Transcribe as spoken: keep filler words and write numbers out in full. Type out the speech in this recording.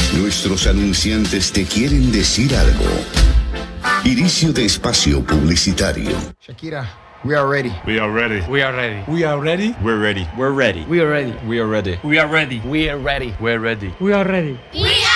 Nuestros anunciantes te quieren decir algo. Inicio de espacio publicitario. Shakira, we are ready. We are ready. We are ready. We are ready. We're ready. We're ready. We are ready. We are ready. We are ready. We are ready. We're ready. We are ready. We